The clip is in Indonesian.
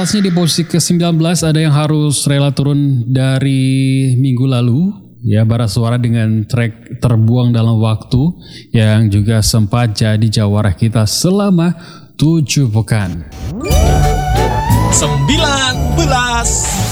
atasnya di posisi ke-19 ada yang harus rela turun dari minggu lalu. Ya, Bara Suara dengan track Terbuang Dalam Waktu yang juga sempat jadi jawara kita selama 7 pekan. 19